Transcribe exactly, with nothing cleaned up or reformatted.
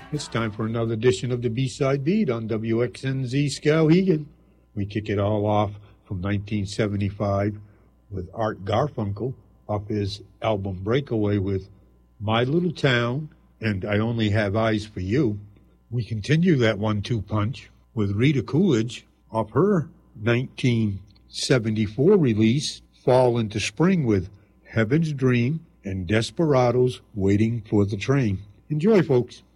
It's time for another edition of the B-Side Beat on W X N Z Skowhegan. We kick it all off from nineteen seventy-five with Art Garfunkel off his album Breakaway with My Little Town and I Only Have Eyes for You. We continue that one two punch with Rita Coolidge off her nineteen seventy-four release Fall into Spring with Heaven's Dream and Desperados Waiting for the Train. Enjoy, folks.